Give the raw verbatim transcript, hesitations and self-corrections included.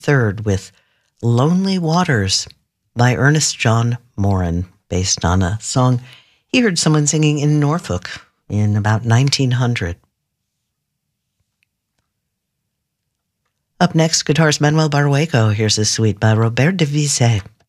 third with Lonely Waters by Ernest John Morin, based on a song he heard someone singing in Norfolk in about nineteen hundred. Up next, guitarist Manuel Barrueco. Here's a suite by Robert de Visé.